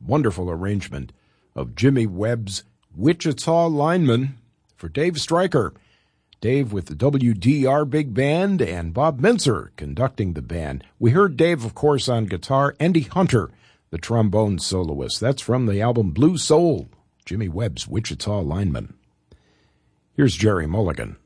wonderful arrangement of Jimmy Webb's Wichita Lineman for Dave Stryker. Dave with the WDR Big Band and Bob Mintzer conducting the band. We heard Dave, of course, on guitar. Andy Hunter, the trombone soloist. That's from the album Blue Soul, Jimmy Webb's Wichita Lineman. Here's Jerry Mulligan.